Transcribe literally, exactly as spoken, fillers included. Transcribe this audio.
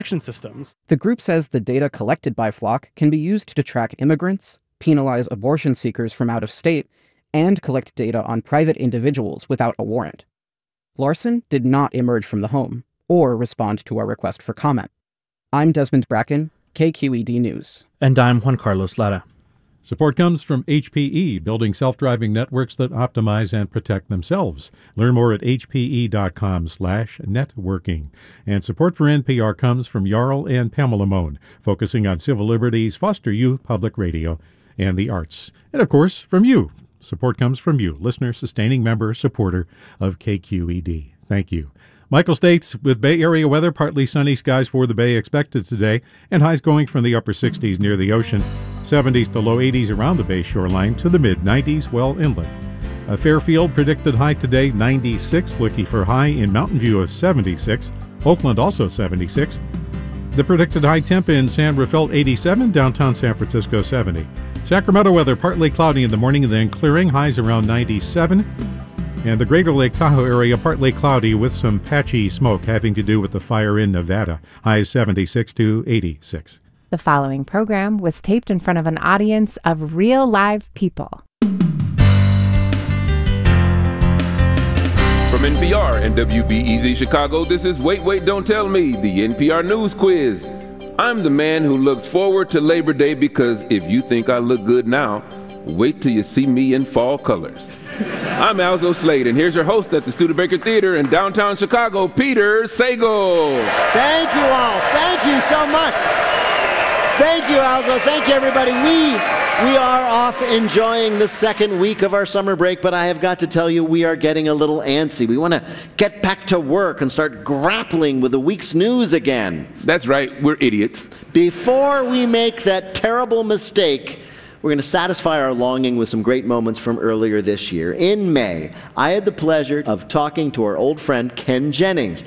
systems. The group says the data collected by Flock can be used to track immigrants, penalize abortion seekers from out of state, and collect data on private individuals without a warrant. Larson did not emerge from the home or respond to our request for comment. I'm Desmond Bracken, K Q E D News. And I'm Juan Carlos Lara. Support comes from H P E, building self-driving networks that optimize and protect themselves. Learn more at hpe.com slash networking. And support for N P R comes from Jarl and Pamela Mohn, focusing on civil liberties, foster youth, public radio, and the arts. And, of course, from you. Support comes from you, listener, sustaining member, supporter of K Q E D. Thank you. Michael States with Bay Area weather, partly sunny skies for the Bay expected today, and highs going from the upper sixties near the ocean, seventies to low eighties around the Bay shoreline, to the mid nineties well inland. Uh, Fairfield predicted high today, ninety-six, looking for high in Mountain View of seventy-six, Oakland also seventy-six. The predicted high temp in San Rafael, eighty-seven, downtown San Francisco, seventy. Sacramento weather, partly cloudy in the morning and then clearing, highs around ninety-seven. And the Greater Lake Tahoe area, partly cloudy with some patchy smoke having to do with the fire in Nevada. Highs seventy-six to eighty-six. The following program was taped in front of an audience of real live people. From N P R and W B E Z Chicago, this is Wait, Wait, Don't Tell Me, the N P R News Quiz. I'm the man who looks forward to Labor Day because if you think I look good now, wait till you see me in fall colors. I'm Alzo Slade, and here's your host at the Studebaker Theater in downtown Chicago, Peter Sagal. Thank you all. Thank you so much. Thank you, Alzo. Thank you, everybody. We we are off enjoying the second week of our summer break, but I have got to tell you, we are getting a little antsy. We want to get back to work and start grappling with the week's news again. That's right. We're idiots. Before we make that terrible mistake, we're going to satisfy our longing with some great moments from earlier this year. In May, I had the pleasure of talking to our old friend Ken Jennings.